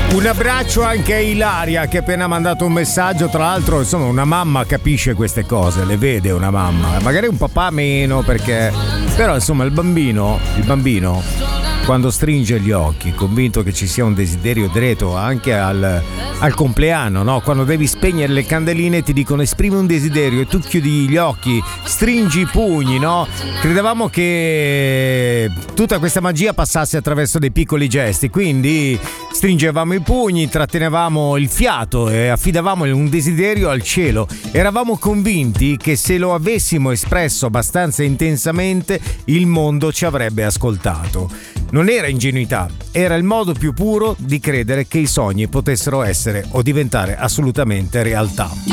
Un abbraccio anche a Ilaria che ha appena mandato un messaggio. Tra l'altro, insomma, una mamma capisce queste cose, le vede una mamma, magari un papà meno, perché però insomma il bambino quando stringe gli occhi, convinto che ci sia un desiderio diretto anche al compleanno, no? Quando devi spegnere le candeline ti dicono esprimi un desiderio e tu chiudi gli occhi, stringi i pugni, no? Credevamo che tutta questa magia passasse attraverso dei piccoli gesti, quindi stringevamo i pugni, trattenevamo il fiato e affidavamo un desiderio al cielo. Eravamo convinti che se lo avessimo espresso abbastanza intensamente il mondo ci avrebbe ascoltato. Non era ingenuità, era il modo più puro di credere che i sogni potessero essere o diventare assolutamente realtà.